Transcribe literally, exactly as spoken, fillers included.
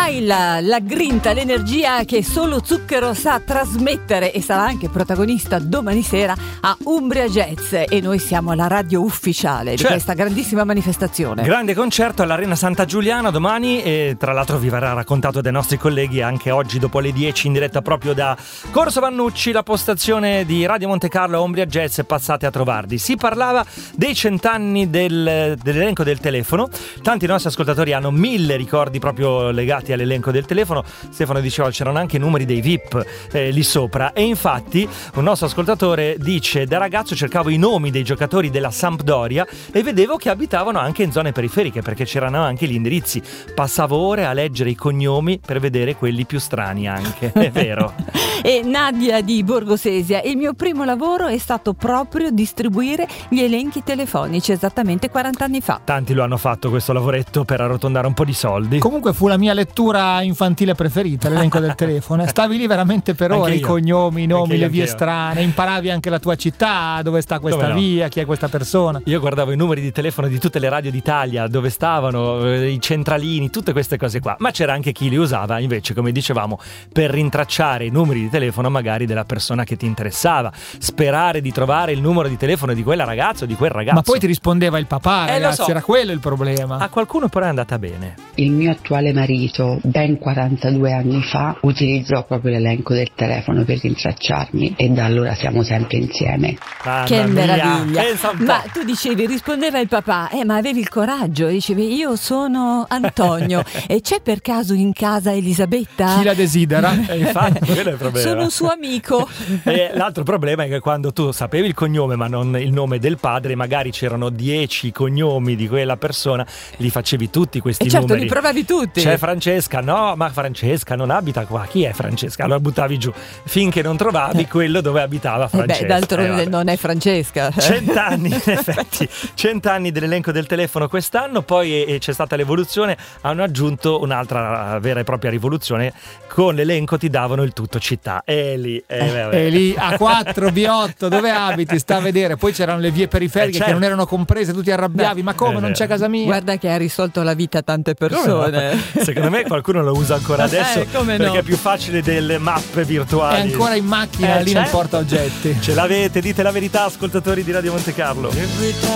mai la, la grinta, l'energia che solo Zucchero sa trasmettere, e sarà anche protagonista domani sera a Umbria Jazz, e noi siamo la radio ufficiale di certo. questa grandissima manifestazione. Grande concerto all'Arena Santa Giuliana domani, e tra l'altro vi verrà raccontato dai nostri colleghi anche oggi dopo le dieci in diretta proprio da Corso Vannucci, la postazione di Radio Monte Carlo a Umbria Jazz. Passate a trovarli. Si parlava dei cent'anni del, dell'elenco del telefono. Tanti nostri ascoltatori hanno mille ricordi proprio legati all'elenco del telefono. Stefano diceva c'erano anche i numeri dei V I P eh, lì sopra, e infatti un nostro ascoltatore dice: da ragazzo cercavo i nomi dei giocatori della Sampdoria e vedevo che abitavano anche in zone periferiche, perché c'erano anche gli indirizzi. Passavo ore a leggere i cognomi per vedere quelli più strani anche. È vero. E Nadia di Borgosesia: il mio primo lavoro è stato proprio distribuire gli elenchi telefonici esattamente quaranta anni fa. Tanti lo hanno fatto questo lavoretto per arrotondare un po' di soldi. Comunque fu la mia lettura infantile preferita, l'elenco del telefono. Stavi lì veramente per ore, i cognomi, i nomi, io, le vie anch'io. strane, imparavi anche la tua città, dove sta questa Dove no? via, chi è questa persona. Io guardavo i numeri di telefono di tutte le radio d'Italia, dove stavano, eh, i centralini, tutte queste cose qua. Ma c'era anche chi li usava invece, come dicevamo, per rintracciare i numeri di telefono magari della persona che ti interessava, sperare di trovare il numero di telefono di quella ragazza o di quel ragazzo. Ma poi ti rispondeva il papà, Eh, lo ragazzi, so. era quello il problema. A qualcuno però è andata bene. Il mio attuale marito, ben quarantadue anni fa, utilizzò proprio l'elenco del telefono per rintracciarmi, e da allora siamo sempre insieme. Mamma Che mia, meraviglia. pensa un po'. Ma tu dicevi, rispondeva il papà, eh ma avevi il coraggio, dicevi io sono Antonio e c'è per caso in casa Elisabetta? Chi la desidera? E infatti quello è il problema. Sono un suo amico. E l'altro problema è che quando tu sapevi il cognome ma non il nome del padre, magari c'erano dieci cognomi di quella persona, li facevi tutti questi E certo, numeri. li provavi tutti. C'è Francesca, no, ma Francesca non abita qua. Chi è Francesca? Allora buttavi giù finché non trovavi quello dove abitava Eh Francesca. beh, d'altronde Eh, non è Francesca. Cent'anni, in effetti, cent'anni dell'elenco del telefono quest'anno. Poi eh, c'è stata l'evoluzione, hanno aggiunto un'altra vera e propria rivoluzione. Con l'elenco ti davano il tutto città. E lì, eh, vabbè. E lì A quattro, B otto, dove abiti? Sta a vedere. Poi c'erano le vie periferiche Eh, certo. che non erano comprese, tu ti arrabbiavi. Ma come, è non vero. c'è casa mia? Guarda che ha risolto la vita a tante persone. Secondo me qualcuno lo usa ancora adesso, Eh, come no. perché è più facile delle mappe È virtuali. ancora in macchina, Eh, lì nel certo. porta oggetti. Ce l'avete, dite la verità, ascoltatori di Radio Monte Carlo.